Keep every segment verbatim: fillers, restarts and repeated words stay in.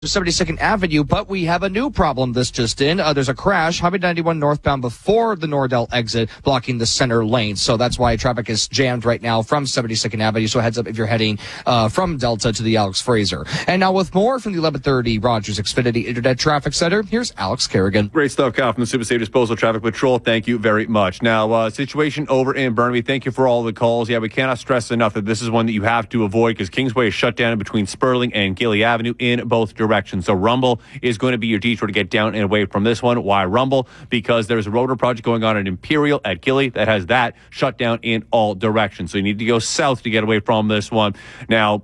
seventy-second Avenue, but we have a new problem this just in. Uh, there's a crash, Highway ninety-one northbound before the Nordell exit, blocking the center lane. So that's why traffic is jammed right now from seventy-second Avenue. So heads up if you're heading uh, from Delta to the Alex Fraser. And now with more from the eleven thirty Rogers Xfinity Internet Traffic Center, here's Alex Kerrigan. Great stuff, Kyle, from the Super Safe Disposal Traffic Patrol. Thank you very much. Now, uh, situation over in Burnaby. Thank you for all the calls. Yeah, we cannot stress enough that this is one that you have to avoid because Kingsway is shut down in between Sperling and Gilly Avenue in both directions. So Rumble is going to be your detour to get down and away from this one. Why Rumble? Because there's a rotor project going on at Imperial at Gilly that has that shut down in all directions. So you need to go south to get away from this one. Now,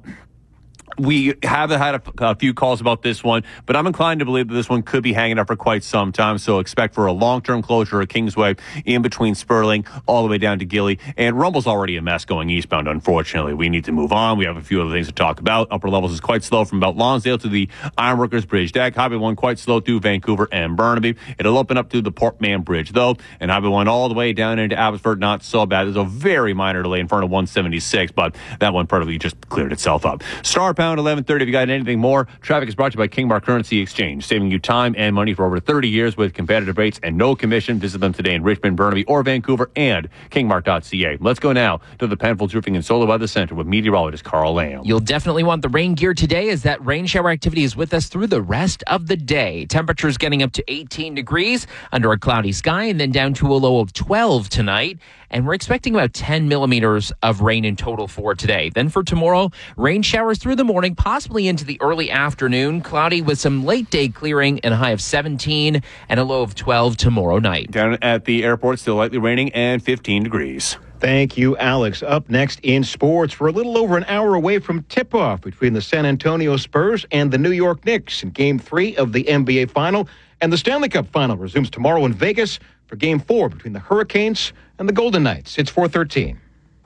we have had a, a few calls about this one, but I'm inclined to believe that this one could be hanging up for quite some time. So expect for a long-term closure of Kingsway in between Sperling all the way down to Gilly. And Rumble's already a mess going eastbound, unfortunately. We need to move on. We have a few other things to talk about. Upper levels is quite slow from about Lonsdale to the Ironworkers Bridge deck. Highway one quite slow through Vancouver and Burnaby. It'll open up to the Portman Bridge, though. And Highway one all the way down into Abbotsford, not so bad. There's a very minor delay in front of one seventy-six, but that one perfectly just cleared itself up. Star Pound eleven thirty. If you got anything more, traffic is brought to you by Kingmark Currency Exchange, saving you time and money for over thirty years with competitive rates and no commission. Visit them today in Richmond, Burnaby, or Vancouver, and kingmark dot c a. Let's go now to the Penfolds Roofing and Solar Weather Center with meteorologist Carl Lamb. You'll definitely want the rain gear today, as that rain shower activity is with us through the rest of the day. Temperatures getting up to eighteen degrees under a cloudy sky, and then down to a low of twelve tonight. And we're expecting about ten millimeters of rain in total for today. Then for tomorrow, rain showers through the morning, possibly into the early afternoon. Cloudy with some late day clearing and a high of seventeen and a low of twelve tomorrow night. Down at the airport, still lightly raining and fifteen degrees. Thank you, Alex. Up next in sports, we're a little over an hour away from tip-off between the San Antonio Spurs and the New York Knicks in Game three of the N B A Final. And the Stanley Cup Final resumes tomorrow in Vegas for Game four between the Hurricanes and the Golden Knights. It's four thirteen.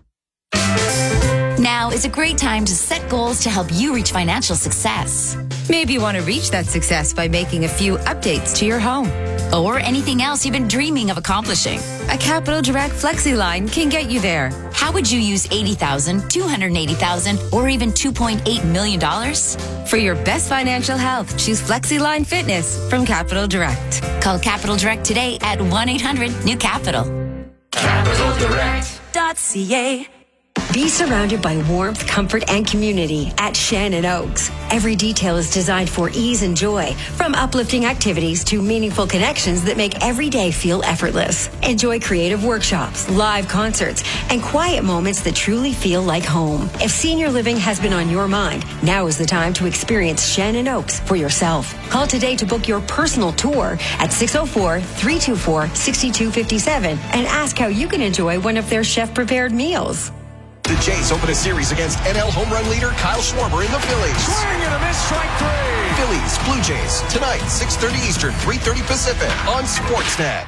Now is a great time to set goals to help you reach financial success. Maybe you want to reach that success by making a few updates to your home. Or anything else you've been dreaming of accomplishing. A Capital Direct Flexi line can get you there. How would you use eighty thousand dollars, two hundred eighty thousand dollars, or even two point eight million dollars? For your best financial health, choose Flexi Line Fitness from Capital Direct. Call Capital Direct today at one eight hundred new capital. capital direct dot c a. Be surrounded by warmth, comfort, and community at Shannon Oaks. Every detail is designed for ease and joy, from uplifting activities to meaningful connections that make every day feel effortless. Enjoy creative workshops, live concerts, and quiet moments that truly feel like home. If senior living has been on your mind, now is the time to experience Shannon Oaks for yourself. Call today to book your personal tour at six oh four, three two four, six two five seven and ask how you can enjoy one of their chef-prepared meals. The Jays open a series against N L home run leader Kyle Schwarber in the Phillies. Swing and a miss, strike three. Phillies, Blue Jays, tonight, six thirty Eastern, three thirty Pacific on Sportsnet.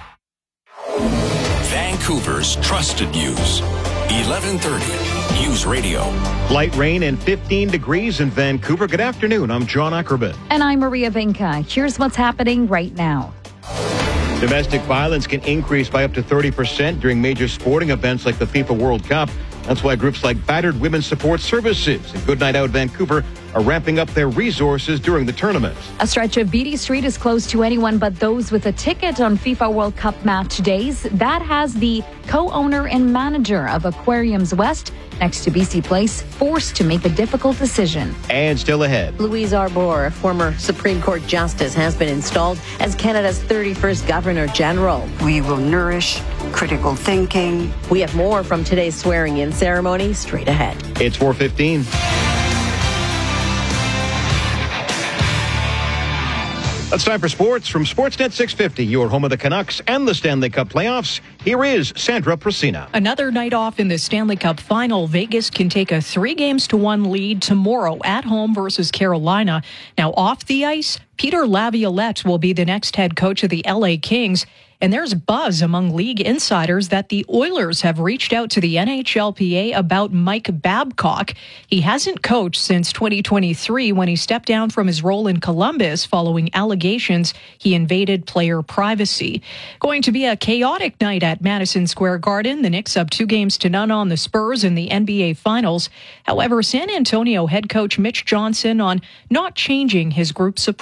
Vancouver's trusted news. eleven thirty News Radio. Light rain and fifteen degrees in Vancouver. Good afternoon. I'm John Ackerman. And I'm Maria Vinca. Here's what's happening right now. Domestic violence can increase by up to thirty percent during major sporting events like the FIFA World Cup. That's why groups like Battered Women's Support Services and Good Night Out Vancouver are ramping up their resources during the tournament. A stretch of Beatty Street is closed to anyone but those with a ticket on FIFA World Cup match days. That has the co-owner and manager of Aquariums West, next to B C Place, forced to make a difficult decision. And still ahead. Louise Arbour, a former Supreme Court Justice, has been installed as Canada's thirty-first Governor General. We will nourish critical thinking. We have more from today's swearing-in ceremony straight ahead. It's four fifteen. It's time for sports from Sportsnet six fifty, your home of the Canucks and the Stanley Cup playoffs. Here is Sandra Prasina. Another night off in the Stanley Cup final. Vegas can take a three games to one lead tomorrow at home versus Carolina. Now off the ice, Peter Laviolette will be the next head coach of the L A Kings. And there's buzz among league insiders that the Oilers have reached out to the N H L P A about Mike Babcock. He hasn't coached since twenty twenty-three when he stepped down from his role in Columbus following allegations he invaded player privacy. Going to be a chaotic night at Madison Square Garden. The Knicks up two games to none on the Spurs in the N B A Finals. However, San Antonio head coach Mitch Johnson on not changing his group's approach